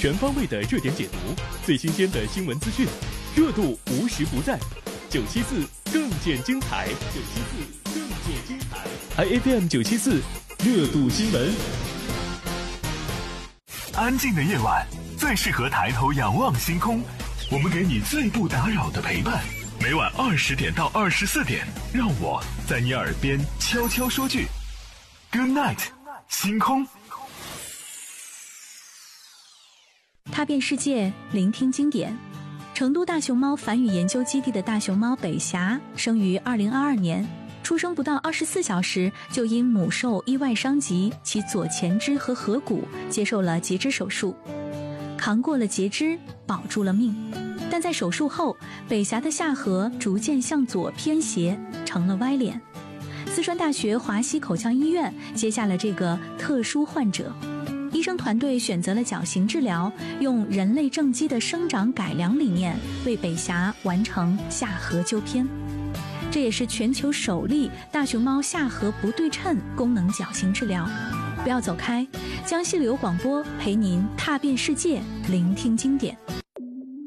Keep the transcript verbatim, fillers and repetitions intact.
全方位的热点解读，最新鲜的新闻资讯，热度无时不在。九七四更见精彩，九七四更见精彩 ，I F M 九七四热度新闻。 安静的夜晚最适合抬头仰望星空，我们给你最不打扰的陪伴。每晚二十点到二十四点，让我在你耳边悄悄说句 Good night， 星空。 踏遍世界，聆听经典。成都大熊猫繁育研究基地的大熊猫北霞生于二零二二年，出生不到二十四小时就因母兽意外伤及其左前肢和颌骨，接受了截肢手术，扛过了截肢，保住了命。但在手术后，北霞的下颌逐渐向左偏斜，成了歪脸。四川大学华西口腔医院接下了这个特殊患者，医生团队选择了矫形治疗，用人类正畸的生长改良理念为北霞完成下颌纠偏。这也是全球首例大熊猫下颌不对称功能矫形治疗。不要走开，江西旅游广播陪您踏遍世界，聆听经典。